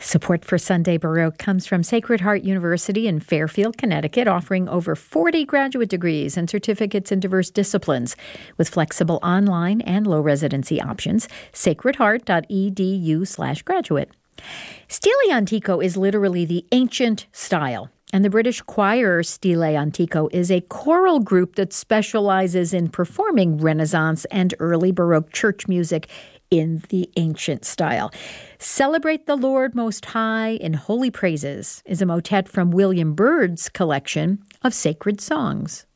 Support for Sunday Baroque comes from Sacred Heart University in Fairfield, Connecticut, offering over 40 graduate degrees and certificates in diverse disciplines with flexible online and low residency options. sacredheart.edu/graduate. Stile Antico is literally the ancient style, and the British choir Stile Antico is a choral group that specializes in performing Renaissance and early Baroque church music in the ancient style. Celebrate the Lord Most High in Holy Praises is a motet from William Byrd's collection of sacred songs.